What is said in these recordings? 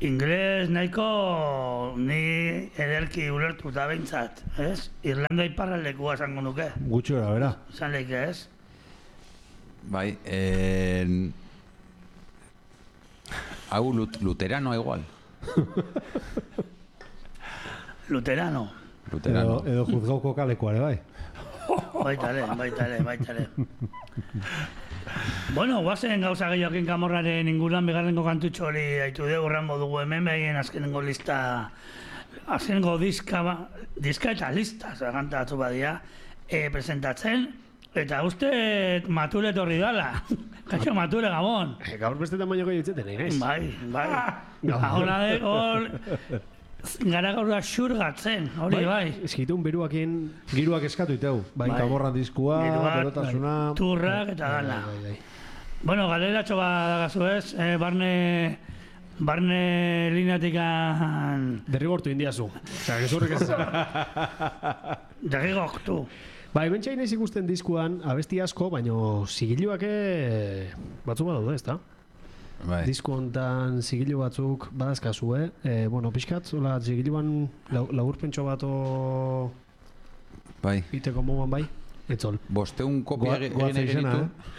Ingles nahiko ni ederki ulertuta behintzat, ez? Irlanda iparraldekua esango nuke. Gutxi gara, bera. Esan leike, ez? Bai, hau luteranoa igual. Luterano. Edo juzgauko kalekoare, bai. Baitale. Bueno, guazen gauza gehiokin Kamorraren inguruan bigarrengo kantutxo hori haitu dugu urrango dugu hemen behien azkenengo lista, azkenengo diska eta lista, kantatu badia, presentatzen, eta uste mature etorri dala. Kaixo mature, Gabon. Gaur beste tamaino gehiago itzeten, egin. Bai. Ahora gara gaur da xurgatzen, hori bai. Eskitun beruakin... Giruak eskatu iteu. Bai, Kamorra diskua, berotasuna... Turrak eta dala. Bueno, galeratxo badagazu ez, barne lineatikan... Derrigortu indiazu. Osa, gezurrik ez zara. Derrigortu. Bai, bentsain ez ikusten diskuan, abesti asko, baino zigiluak batzuk badaude, ez da? Bai. Disko hontan zigilu batzuk badazkazue. Bueno, pixkat, zola zigiluan laburpentxo bato bai. Iteko moduan bai? Etzol. Bosteun kopia egin eginitu.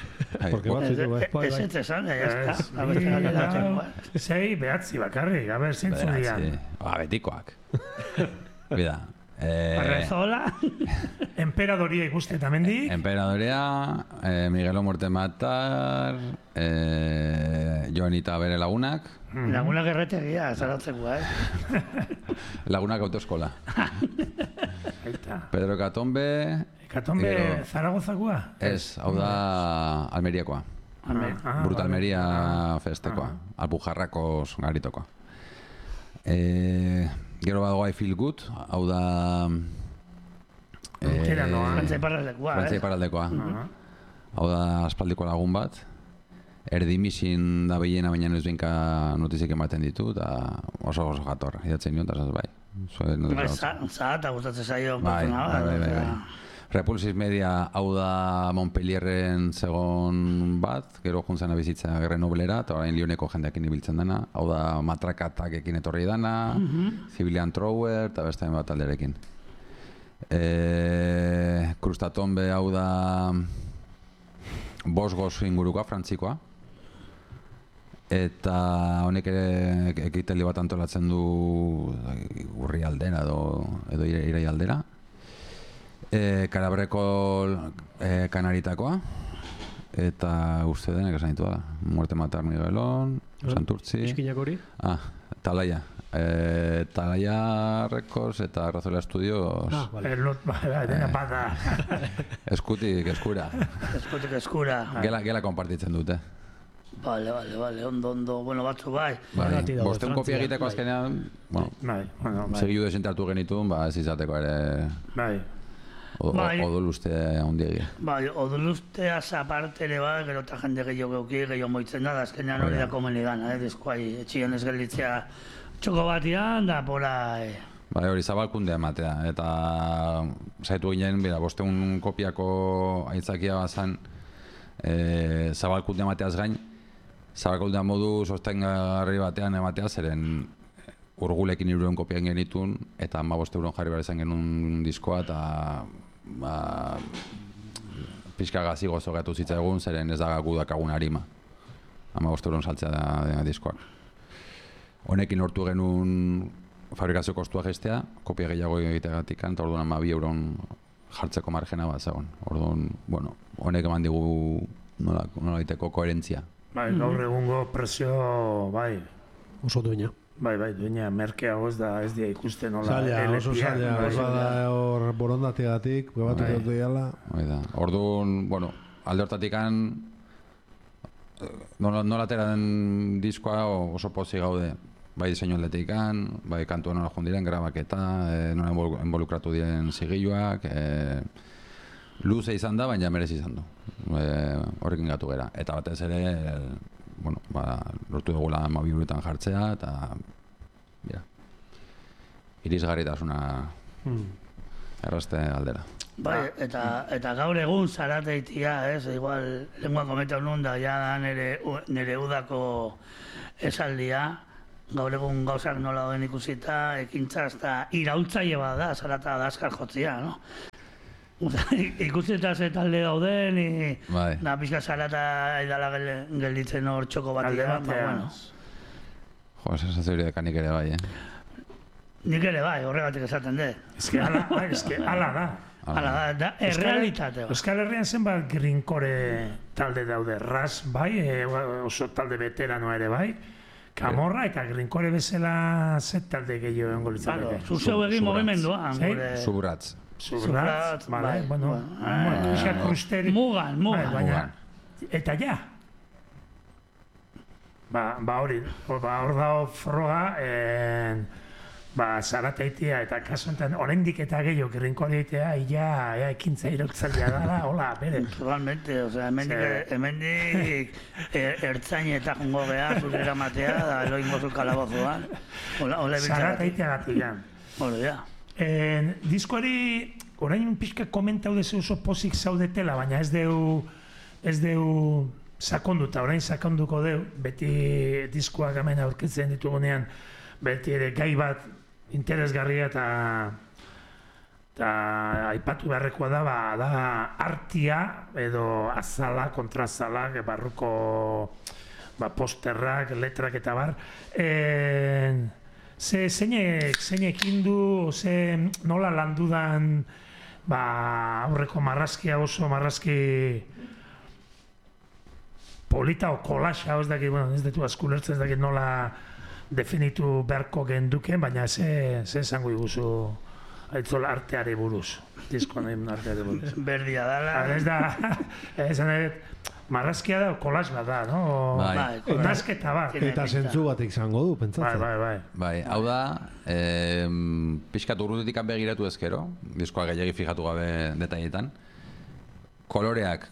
Ez esan, ya Sei, behatzi bakarrik, a ber, zintzu dian. Betikoak. Bida. Arrezola. Emperadoria ikusten tamendik. Emperadoria, Miguelo Mortematar, Joanita bere lagunak. Lagunak erretegia, zaratzeko, Lagunak autoeskola. Pedro Katombe. Katombe Zaragozakua? Ez, hau da Almeriakoa. Bruta Almeria festekoa. Alpujarrakos garitokoa. Gero badago I Feel Good, hau da... Frantzia iparraldekoa. Hau da aspaldiko lagun bat. Erdimisin da behiena, baina ez binka notizik ematen ditu, eta oso jator, idatzen nion, eta bai. Zahata gustatzen zaio. Bai. Repulsis Media hau da Montpellierren segon bat, gero juntzen bizitza Grenoblera, eta orain Lyoneko jendeekin ibiltzen dena. Hau da Matrakatekin etorri dana, Civilian Thrower, eta beste bat alderekin. Krustatombe hau da Bosgos ingurukoa, frantzikoa. Eta honek ere ekitali bat antolatzen du urri aldera edo irai aldera. Karabreko kanaritakoa, eta uste denek esan ditu da. Muerte Matar Miguelon, Santurtzi. Eskinak hori? Talaia. Talaia Records eta Razola Studios. Dena bada. Eskutik eskura. Eskura. Gela konpartitzen dute. Vale, ondo, bueno, batzu bai. Bosteun kopia egiteko azkenean, segilu desentartu genitun, ez izateko ere... Odoluste handiegi. Bai, odolusteaz aparte ere bai, gero eta jende gehiago moitzen da, azkenean hori da komeni gana, diskoai, etxion ez gelditzea txoko batian, da pora... Bai, hori zabalkundea ematea, eta zaitu ginen, bosteun kopiako aitzakia bazan, zabalkundea emateaz gain, zabalkundea modu sostengarri batean ematea, zeren urgulekin 300 kopian genitun, eta 15 euron jarri behar izan genuen diskoa, eta pixka gazi gozo gatu zitzaigun, zeren ez da gudakagun harima. 15 euron saltzea da diskoak. Honekin lortu genuen fabrikazio kostua gestea, kopia gehiago egiteagatik, eta orduan 2 euron jartzeko margena bat zegoen. Orduan, bueno, honek eman digu nola egiteko koherentzia. Bai, gaur egungo presio, bai. Oso duina. Bai, duina, merkeago ez dia ikusten nola. Oso zaila, da hor borondategatik, probatuko dut diala. Orduan, bueno, alde hortatikan, nola ateraden diskoa oso pozik gaude. Bai diseinu aldetikan, bai kantua nola jundiren, grabaketa, nola involukratu diren zigiluak, luze izan da, baina merez izan du. Horrekin gatu gera. Eta batez ere, bueno, lortu dugula 12 eurotan jartzea, eta irisgarritasuna errazte aldera. Bai, eta gaur egun zarateitia, igual lengua kometa unun da, ja da nire udako esaldia, gaur egun gauzak nola den ikusita, ekintza eta iraultzaile bat da, zarata da askar jotzia, no? Ikusita ze talde dauden, Bai. da pixka zarata edala gelditzen hor txoko batia, bueno. Jo, sensazio hori dekanik ere bai, Nik ere bai, horregatik esaten dut. Hala da. Hala da, errealitate. Euskal Herrian zenbat grinkore talde daude, Ras bai, oso talde veteranoa ere bai, Kamorra eta grinkore bezala zet talde gehiago engo litzateke. Zuzeu egin mogimenduan. Subratz. Subratz, vale, bueno, pixka krusteri. Mugan. Eta ja. Ba hori, hor dago froga, zarateitea eta kasu enten oraindik eta gehiago grinkoreitea ia ekintza iraultzailea dela, hola, bere. Totalmente, osea, hemendik ertzain eta jongo geha, zure eramatea, da eloingo zu kalabozuan. Zarateitea gatigan. Hori, ja. Diskoari, orain pixka komentau dezu oso pozik zaudetela, baina ez deu sakonduta, orain sakonduko deu, beti diskoak hemen aurkitzen ditugunean, beti ere gai bat interesgarria eta aipatu beharrekoa da artia edo azala, kontrazala, barruko posterrak, letrak eta bar. Zeinek indu, nola landudan aurreko marrazkia oso marrazki polita o kolaxa, ez dut askulertzen, ez dakit nola definitu beharko genduken, baina ze esango iguzu aitzola arteari buruz, diskoan arteari buruz. Berdia dala. Ez da, marrazkia da, kolax bat da, no? Nazketa bat. Eta zentzu bat izango du, pentsatzen. Bai, hau da, pixkat urrutetik begiratu ezkero, diskoa gehiagi fijatu gabe detailetan. Koloreak,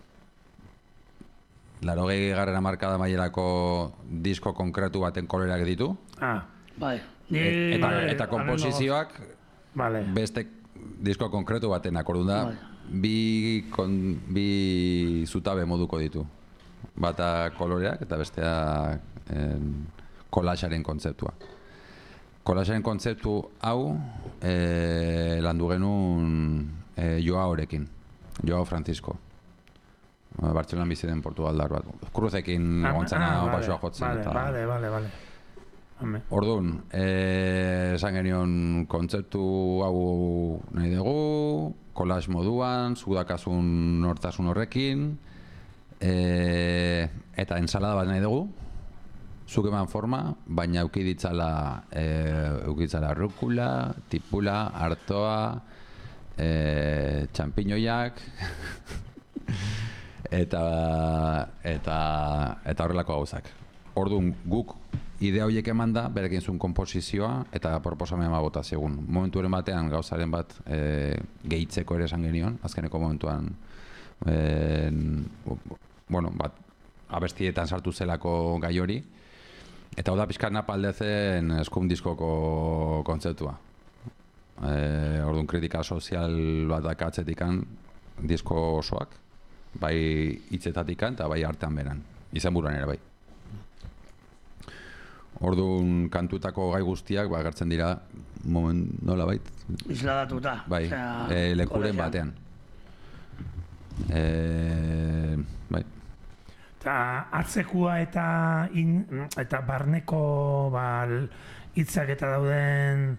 80. hamarkada mailerako disko konkretu baten koloreak ditu. Bai. Eta komposizioak beste disko konkretu batenak, orduan da, bi zutabe moduko ditu. Bata koloreak eta bestea kolaxaren kontzeptua. Kolaxaren kontzeptu hau landu genuen Joaorekin, Joao Francisco. Bartzelonan bizi den Portugaldar bat. Cruzekin gontzana baixoa jotzen. Bale. Orduan, esan genion kontzeptu hau nahi dugu, kolax moduan, zudakasun nortasun horrekin, eta ensalada bat nahi dugu, zuk eman forma, baina eukiditzala rukula, tipula, artoa, txampiñoiak, eta horrelako gauzak. Orduan, guk idea horiek eman da, berekin zuen komposizioa eta proposamen bota zegoen. Momentuaren batean gauzaren bat gehitzeko ere esan genion, azkeneko momentuan abestietan sartu zelako gai hori. Eta hau da pixkat napaldezen Scum diskoko kontzeptua. Orduan, kritika sozial bat dakatzetikan disko osoak, bai hitzetatikan eta bai artean beran, izan buruan ere bai. Orduan kantutako gai guztiak agertzen dira nola bait? Isladatuta. Bai, lekuren batean. Bai. Eta atzekua eta barneko hitzak eta dauden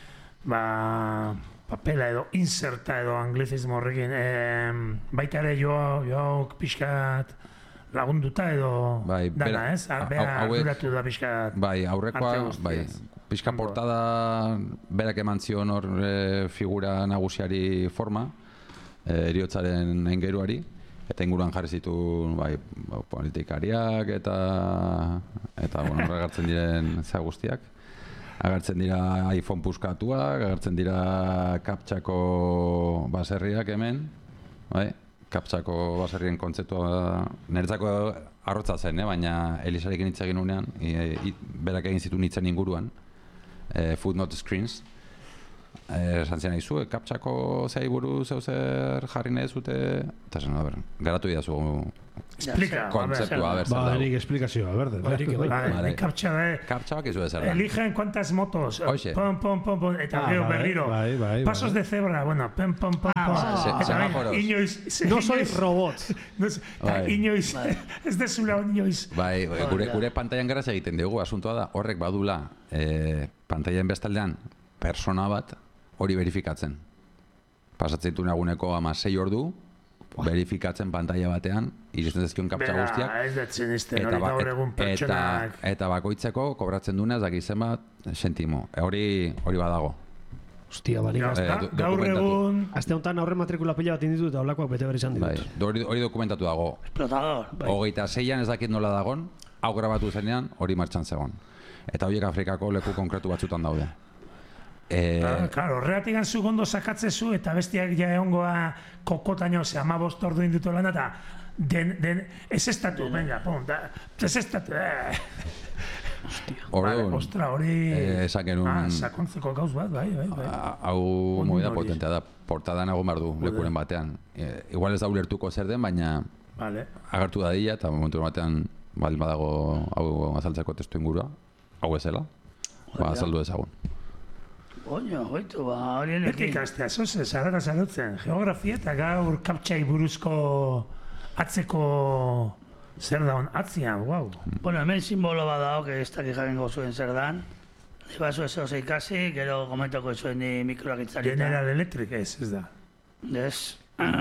papela edo inserta edo anglizismo horrekin baita ere joak pixkat lagunduta edo dana, ez? Bera duratu da pixkat. Bai, aurrekoa, pixka portada berak eman zion hor figura nagusiari forma, heriotzaren aingeruari, eta inguruan jarri zituen politikariak eta agertzen diren za guztiak. Agertzen dira iPhone puskatuak, agertzen dira kaptxako baserriak hemen, kaptxako baserrien kontzeptua niretzako arrotza zen, baina Elisarekin hitz egin unean, berak egin zituen hitzen inguruan, footnote screens, esan zian izu, kaptxako zei buruz zer jarri nahi zute, eta zen, garatu idazu Explica, kontzeptua, zer Ba, dago. nik esplikazioa, berde. Vale, captcha Kaptxabak izu ezer da. eligen cuántas motos. Oixe. Pom, pom, pom, pom, eta gero berriro. Bai. Pasos de cebra, bueno, pom, pom, pom, pom. Semaforos. Inoiz... No sois robots. Bai. Inoiz, ez dezula inoiz. Bai, gure pantailan geraz egiten dugu, asuntoa da, horrek badula pantailan bestaldean persona bat hori verifikatzen. Pasatzen ditu naguneko 16 ordu, verifikatzen pantalla batean, iristen zezkion kaptxa guztiak. Ez datzen izten, hori gaur egun pertsonak. Eta bakoitzeko kobratzen duena, ez dakit zenbat sentimo. Hori badago. Hostia, barik. Gaur egun... Aste honetan aurre matrikula pila bat inditu eta holakoak bete behar izan ditut. Bai, hori dokumentatu dago. Explotador. 26an ez dakit nola dagon, hau grabatu zenean hori martxan zegoen. Eta horiek Afrikako leku konkretu batzutan daude. Claro, horregatik zu gondo sakatzezu eta bestiak ja egongoa kokotaino, 15 ordu indutu lan eta ez estatu, venga, pum, ez estatu, Ostra, hori... Esan genuen... Sakontzeko gauz bat, bai. Hau movida potentea da, portadan egon behar du lekuren batean. Igual ez da ulertuko zer den, baina agertu dadila eta momentu batean baldin badago hau azaltzeko testu ingurua, hau ezela, azaldu ezagun. Oño, hoitu, horienekin. Beti ikastea, zoze, zarara zarutzen. Geografia eta gaur kaptxai buruzko atzeko zer daun atzian, guau. Bueno, hemen simbolo bat dago, que ez dakik jakingo zuen zer dan. Ibazu ez oso ikasi, gero komentako zuen ni mikroak itzarita. General Electric ez da. Ez.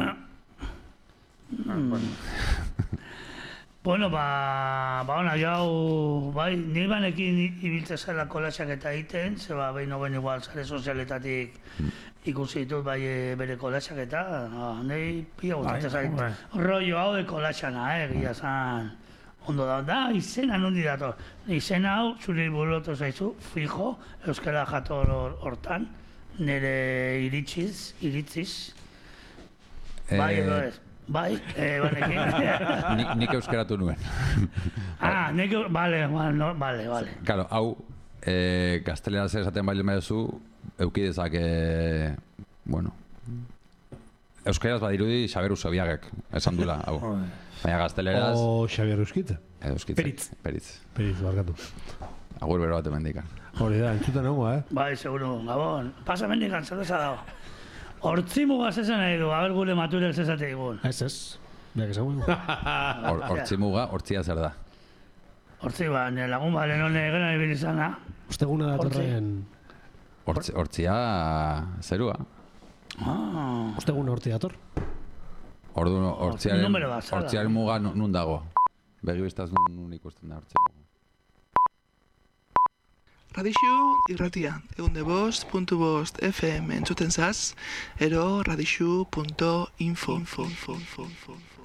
Bueno, ona, jau, bai, nire banekin ibiltze zela kolaxak eta egiten, zeba behin hoben igual zare sozialetatik ikusi ditut bai bere kolaxak eta, nahi pila gustatzen zait. Rollo hau de kolaxana, egia zan, ondo da, izena nondi dator. Izena hau, zuri burutu zaizu, fijo, euskara jator hortan, nire iritziz. Bai, edo ez. Bai, banekin. Nik euskeratu nuen. Nik, vale. Claro, hau, gazteleraz esaten baile meduzu, eukidezak, bueno, euskaraz badirudi Xabier Usobiagek, esan dula, hau. Baina gazteleraz... O Xabier Euskitze. Peritz, barkatu. Agur bero bat emendikan. Hori da, entzuten egongo, Bai, seguro, Gabon. Pasa mendikan, zerbeza dago. Hortzimugaz esan nahi du, haber gure maturek zezate egun. Ez, beak esan Hortzimuga, hortzia zer da? Hortzi ba, nire lagun ba, lehen honen egena ibili izana. Osteguna datorren... Hortzia zerua. Osteguna hortzi dator. Ordu, hortziaren muga nun dago? Begibestaz nun ikusten da hortzi muga. Radixu irratia, egunde5.5 FM entzuten zaz, ero radixu.info.